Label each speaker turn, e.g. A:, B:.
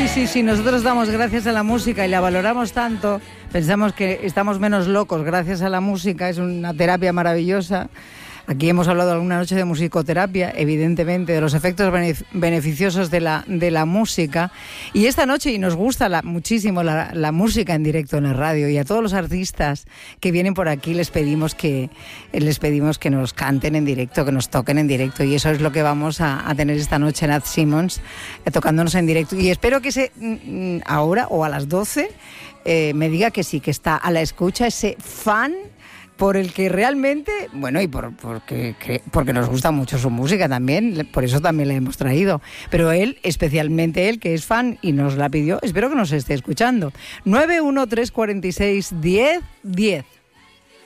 A: Sí, nosotros damos gracias a la música y la valoramos tanto, pensamos que estamos menos locos gracias a la música, es una terapia maravillosa. Aquí hemos hablado alguna noche de musicoterapia, evidentemente, de los efectos beneficiosos de la música. Y esta noche, y nos gusta muchísimo la música en directo en la radio, y a todos los artistas que vienen por aquí les pedimos que nos canten en directo, que nos toquen en directo. Y eso es lo que vamos a tener esta noche en Ad Simmons, tocándonos en directo. Y espero que ahora o a las 12 me diga que sí, que está a la escucha ese fan por el que realmente, bueno, y porque nos gusta mucho su música también, por eso también la hemos traído. Pero él, especialmente él, que es fan y nos la pidió, espero que nos esté escuchando. 913461010.